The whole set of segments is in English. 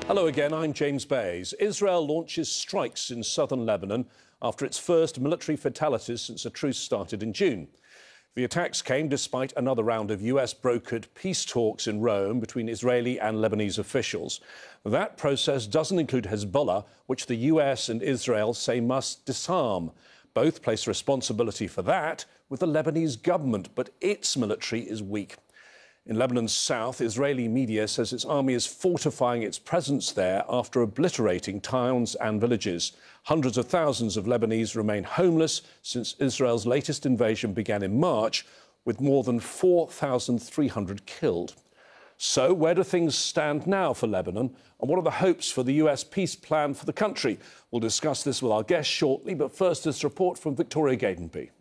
Hello again, I'm James Bays. Israel launches strikes in southern Lebanon after its first military fatalities since a truce started in June. The attacks came despite another round of US-brokered peace talks in Rome between Israeli and Lebanese officials. That process doesn't include Hezbollah, which the US and Israel say must disarm. Both place responsibility for that with the Lebanese government, but its military is weak. In Lebanon's south, Israeli media says its army is fortifying its presence there after obliterating towns and villages. Hundreds of thousands of Lebanese remain homeless since Israel's latest invasion began in March, with more than 4,300 killed. So, where do things stand now for Lebanon, and what are the hopes for the US peace plan for the country? We'll discuss this with our guests shortly, but first this report from Victoria Gatenby.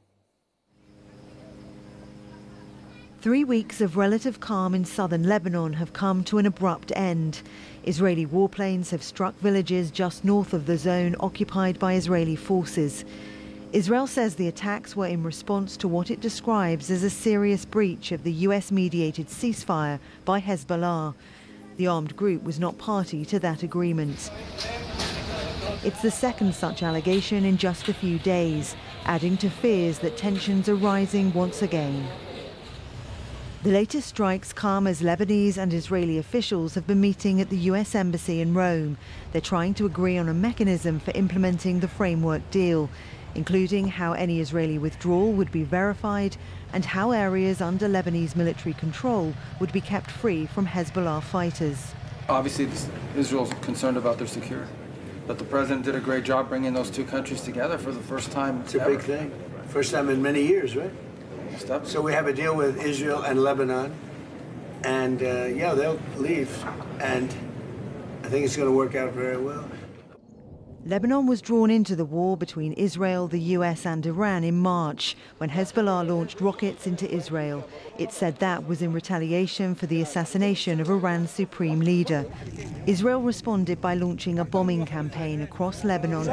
3 weeks of relative calm in southern Lebanon have come to an abrupt end. Israeli warplanes have struck villages just north of the zone occupied by Israeli forces. Israel says the attacks were in response to what it describes as a serious breach of the US-mediated ceasefire by Hezbollah. The armed group was not party to that agreement. It's the second such allegation in just a few days, adding to fears that tensions are rising once again. The latest strikes come as Lebanese and Israeli officials have been meeting at the US Embassy in Rome. They're trying to agree on a mechanism for implementing the framework deal, including how any Israeli withdrawal would be verified and how areas under Lebanese military control would be kept free from Hezbollah fighters. Obviously, Israel's concerned about their security, but the president did a great job bringing those two countries together for the first time. It's a big thing. First time in many years, right? So we have a deal with Israel and Lebanon, and yeah, they'll leave, and I think it's going to work out very well. Lebanon was drawn into the war between Israel, the US and Iran in March when Hezbollah launched rockets into Israel. It said that was in retaliation for the assassination of Iran's supreme leader. Israel responded by launching a bombing campaign across Lebanon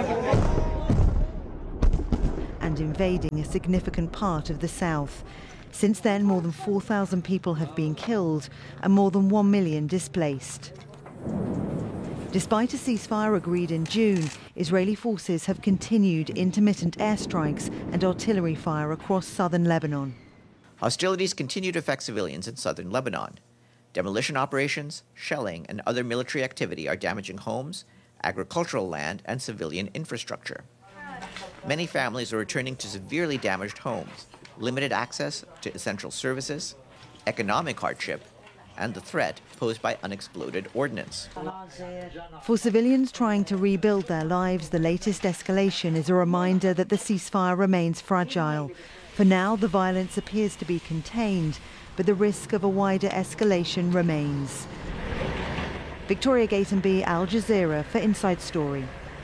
and invading a significant part of the south. Since then, more than 4,000 people have been killed and more than 1 million displaced. Despite a ceasefire agreed in June, Israeli forces have continued intermittent airstrikes and artillery fire across southern Lebanon. Hostilities continue to affect civilians in southern Lebanon. Demolition operations, shelling, and other military activity are damaging homes, agricultural land, and civilian infrastructure. Many families are returning to severely damaged homes, limited access to essential services, economic hardship, and the threat posed by unexploded ordnance. For civilians trying to rebuild their lives, the latest escalation is a reminder that the ceasefire remains fragile. For now, the violence appears to be contained, but the risk of a wider escalation remains. Victoria Gatenby, Al Jazeera for Inside Story.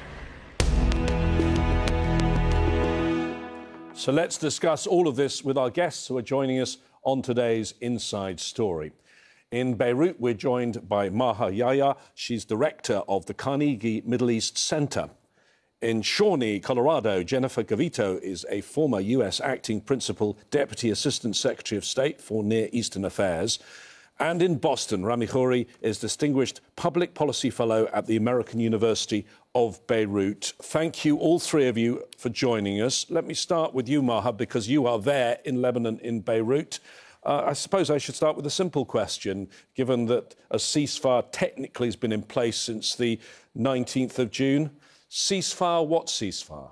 So let's discuss all of this with our guests who are joining us on today's Inside Story. In Beirut, we're joined by Maha Yahya. She's director of the Carnegie Middle East Center. In Shawnee, Colorado, Jennifer Gavito is a former U.S. acting principal deputy assistant secretary of state for Near Eastern Affairs. And in Boston, Rami Khouri is distinguished public policy fellow at the American University of Beirut. Thank you, all three of you, for joining us. Let me start with you, Maha, because you are there in Lebanon, in Beirut. I suppose I should start with a simple question, given that a ceasefire technically has been in place since the 19th of June. Ceasefire, what ceasefire?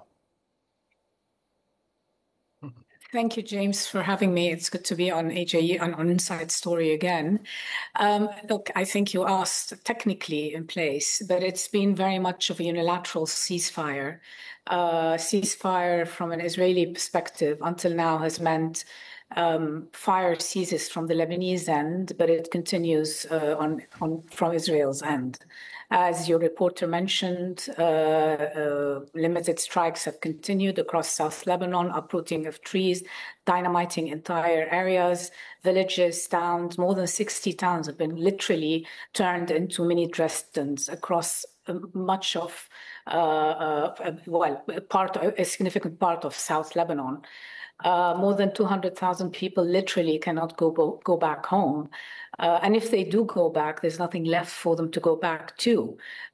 Thank you, James, for having me. It's good to be on AJE, on Inside Story again. Look, I think you asked technically in place, but it's been very much of a unilateral ceasefire. Ceasefire from an Israeli perspective until now has meant fire ceases from the Lebanese end, but it continues from Israel's end. As your reporter mentioned, limited strikes have continued across South Lebanon, uprooting of trees, dynamiting entire areas, villages, towns. More than 60 towns have been literally turned into mini Dresdens across much of, a significant part of South Lebanon. More than 200,000 people literally cannot go back home. And if they do go back, there's nothing left for them to go back to.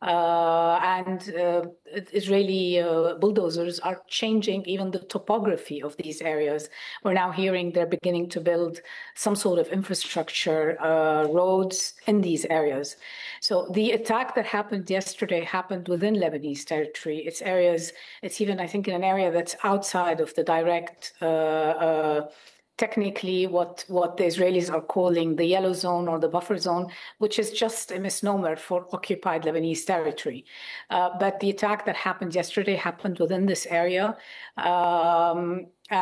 Israeli bulldozers are changing even the topography of these areas. We're now hearing they're beginning to build some sort of infrastructure, roads in these areas. So the attack that happened yesterday happened within Lebanese territory. It's even, I think, in an area that's outside of the direct technically what the Israelis are calling the yellow zone or the buffer zone, which is just a misnomer for occupied Lebanese territory. But the attack that happened yesterday happened within this area. The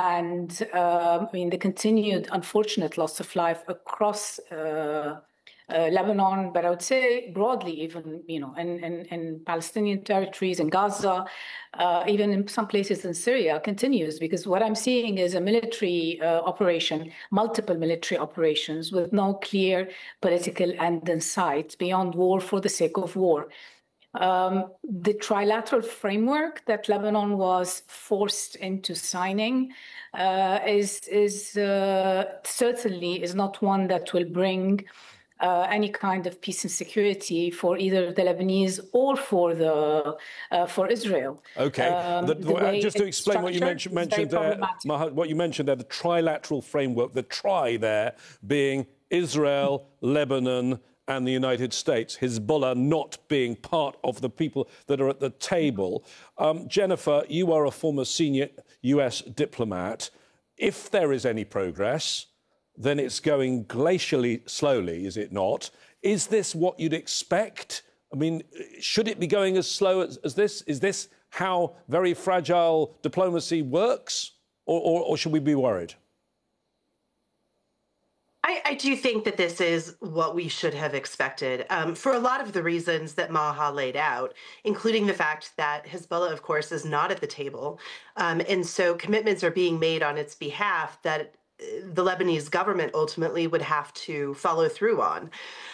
continued unfortunate loss of life across Lebanon, but I would say broadly, even in Palestinian territories, in Gaza, even in some places in Syria, continues, because what I'm seeing is a military operation, multiple military operations with no clear political end in sight beyond war for the sake of war. The trilateral framework that Lebanon was forced into signing is certainly is not one that will bring any kind of peace and security for either the Lebanese or for Israel. Okay, just to explain what you mentioned there, Maha, what you mentioned there, the trilateral framework, the tri there being Israel, Lebanon, and the United States, Hezbollah not being part of the people that are at the table. Jennifer, you are a former senior US diplomat. If there is any progress, then it's going glacially slowly, is it not? Is this what you'd expect? I mean, should it be going as slow as this? Is this how very fragile diplomacy works? Or should we be worried? I do think that this is what we should have expected for a lot of the reasons that Maha laid out, including the fact that Hezbollah, of course, is not at the table. And so commitments are being made on its behalf that the Lebanese government ultimately would have to follow through on.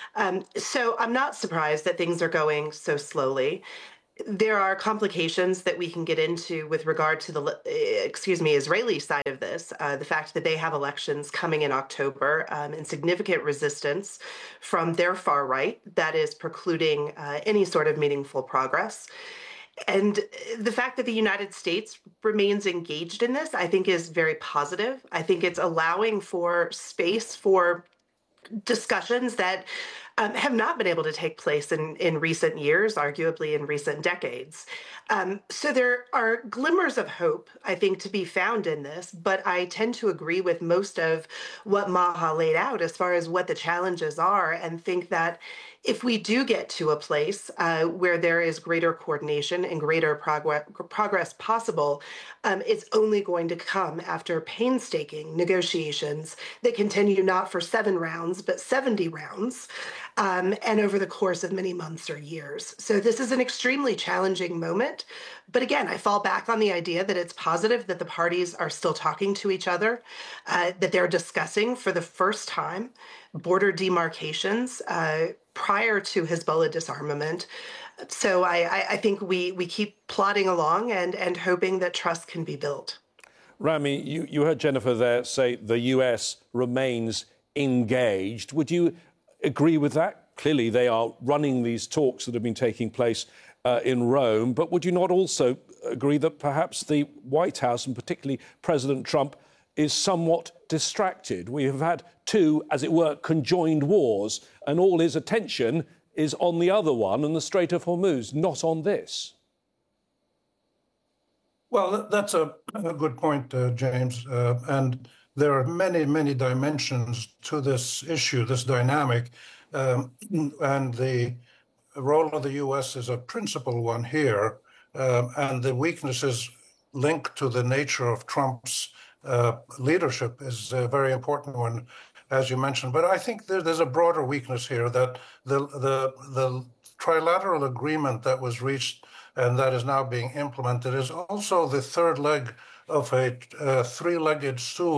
So I'm not surprised that things are going so slowly. There are complications that we can get into with regard to the, Israeli side of this. The fact that they have elections coming in October and significant resistance from their far right that is precluding any sort of meaningful progress. And the fact that the United States remains engaged in this, I think, is very positive. I think it's allowing for space for discussions that have not been able to take place in recent years, arguably in recent decades. So there are glimmers of hope, I think, to be found in this, but I tend to agree with most of what Maha laid out as far as what the challenges are, and think that if we do get to a place where there is greater coordination and greater progress possible, it's only going to come after painstaking negotiations that continue not for 7 rounds, but 70 rounds, and over the course of many months or years. So this is an extremely challenging moment. But again, I fall back on the idea that it's positive that the parties are still talking to each other, that they're discussing for the first time border demarcations prior to Hezbollah disarmament. So I think we keep plodding along and hoping that trust can be built. Rami, you heard Jennifer there say the US remains engaged. Would you agree with that? Clearly, they are running these talks that have been taking place in Rome. But would you not also agree that perhaps the White House, and particularly President Trump, is somewhat distracted? We have had 2, as it were, conjoined wars, and all his attention is on the other one and the Strait of Hormuz, not on this. Well, that's a good point, James. And there are many, many dimensions to this issue, this dynamic. And the role of the U.S. is a principal one here. And the weaknesses linked to the nature of Trump's leadership is a very important one, as you mentioned. But I think there's a broader weakness here, that the trilateral agreement that was reached and that is now being implemented is also the third leg of a 3-legged stool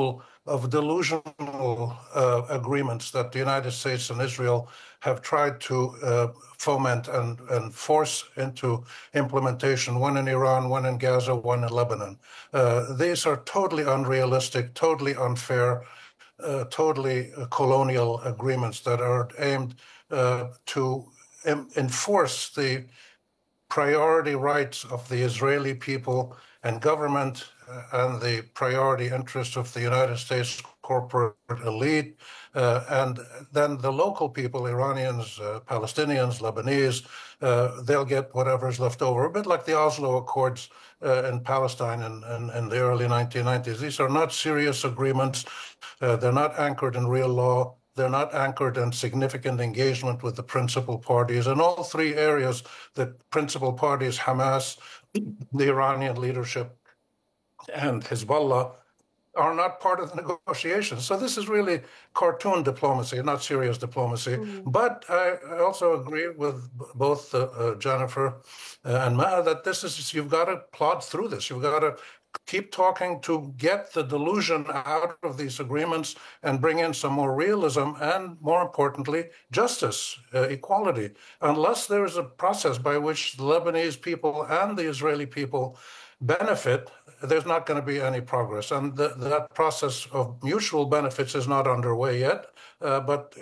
of delusional agreements that the United States and Israel have tried to foment and force into implementation, one in Iran, one in Gaza, one in Lebanon. These are totally unrealistic, totally unfair, totally colonial agreements that are aimed to enforce the priority rights of the Israeli people and government and the priority interests of the United States corporate elite, and then the local people, Iranians, Palestinians, Lebanese, they'll get whatever's left over, a bit like the Oslo Accords in Palestine in the early 1990s. These are not serious agreements. They're not anchored in real law. They're not anchored in significant engagement with the principal parties. In all three areas, the principal parties, Hamas, the Iranian leadership, and Hezbollah, are not part of the negotiations. So this is really cartoon diplomacy, not serious diplomacy. But I also agree with both Jennifer and Maha that you've got to plod through this. You've got to keep talking to get the delusion out of these agreements and bring in some more realism and, more importantly, justice, equality. Unless there is a process by which the Lebanese people and the Israeli people benefit, there's not going to be any progress. And that process of mutual benefits is not underway yet. But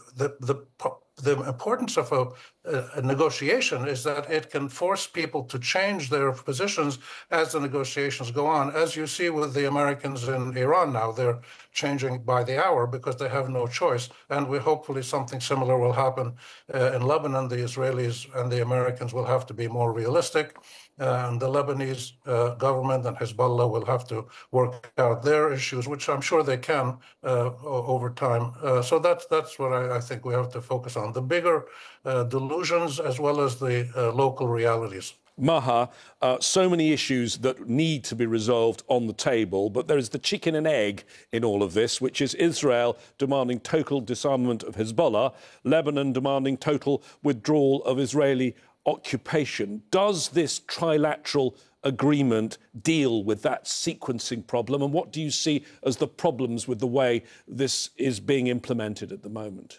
the importance of a negotiation is that it can force people to change their positions as the negotiations go on. As you see with the Americans in Iran now, they're changing by the hour because they have no choice. And hopefully something similar will happen in Lebanon. The Israelis and the Americans will have to be more realistic. And the Lebanese government and Hezbollah will have to work out their issues, which I'm sure they can over time. So that's what I think we have to focus on, the bigger delusions as well as the local realities. Maha, so many issues that need to be resolved on the table, but there is the chicken and egg in all of this, which is Israel demanding total disarmament of Hezbollah, Lebanon demanding total withdrawal of Israeli occupation. Does this trilateral agreement deal with that sequencing problem? And what do you see as the problems with the way this is being implemented at the moment?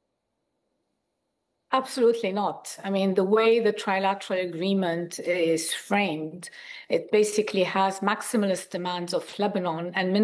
Absolutely not. I mean, the way the trilateral agreement is framed, it basically has maximalist demands of Lebanon and